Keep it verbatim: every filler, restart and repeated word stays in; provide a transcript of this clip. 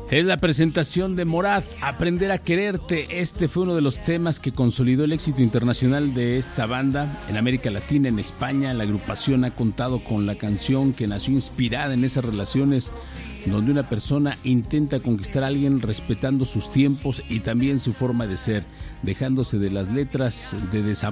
Es la presentación de Morad, Aprender a Quererte. Este fue uno de los temas que consolidó el éxito internacional de esta banda en América Latina, en España. La agrupación ha contado con la canción que nació inspirada en esas relaciones donde una persona intenta conquistar a alguien respetando sus tiempos y también su forma de ser, dejándose de las letras de desamor